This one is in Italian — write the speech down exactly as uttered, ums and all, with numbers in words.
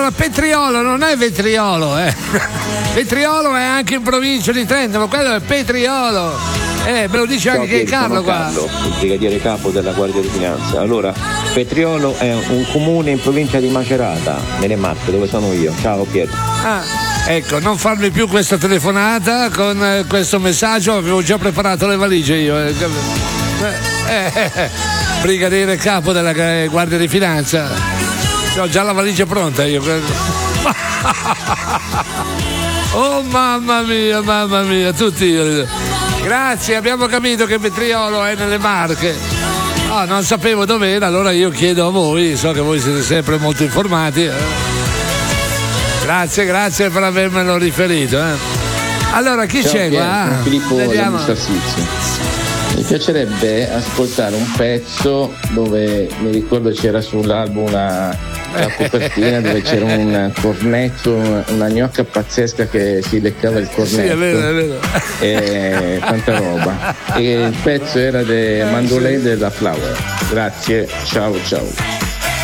Allora, Petriolo non è Vetriolo, eh. Vetriolo è anche in provincia di Trento, ma quello è Petriolo. Eh, me lo dice Ciao, anche Piero, Carlo sono qua. Carlo, il brigadiere capo della Guardia di Finanza. Allora, Petriolo è un comune in provincia di Macerata, nelle Marche, dove sono io. Ciao Piero. Ah, ecco, non farmi più questa telefonata con eh, questo messaggio, avevo già preparato le valigie io. Eh, eh, eh, brigadiere capo della eh, Guardia di Finanza. Ho già la valigia pronta io. Oh mamma mia, mamma mia, tutti io. Grazie, abbiamo capito che Vetriolo è nelle Marche. Ah, non sapevo dov'era, allora io chiedo a voi, so che voi siete sempre molto informati. Eh. Grazie, grazie per avermelo riferito. Eh. Allora, chi Ciao, c'è Pier, qua? sono Filippo Vediamo. del Servizio. Mi piacerebbe ascoltare un pezzo dove mi ricordo c'era sull'album una, una copertina dove c'era un cornetto, una gnocca pazzesca che si leccava il cornetto. Sì, è vero, è vero. E tanta roba. E il pezzo era de Mandolè della Flower. Grazie, ciao ciao.